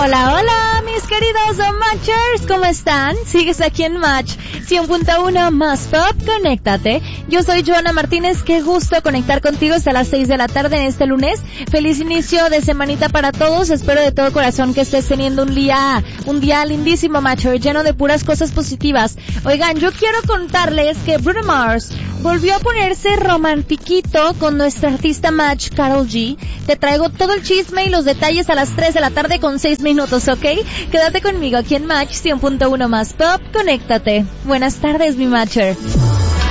Hola, hola, mis queridos Matchers, ¿cómo están? Sigues aquí en Match 100.1 más Pop, conéctate. Yo soy Joana Martínez, qué gusto conectar contigo hasta las 6 de la tarde en este lunes. Feliz inicio de semanita para todos, espero de todo corazón que estés teniendo un día lindísimo, Matcher, lleno de puras cosas positivas. Oigan, yo quiero contarles que Bruno Mars volvió a ponerse romantiquito con nuestra artista Match, Karol G. Te traigo todo el chisme y los detalles a las 3 de la tarde con 6 minutos, ¿ok? Quédate conmigo aquí en Match 100.1 más Pop, conéctate. Buenas tardes, mi Matcher.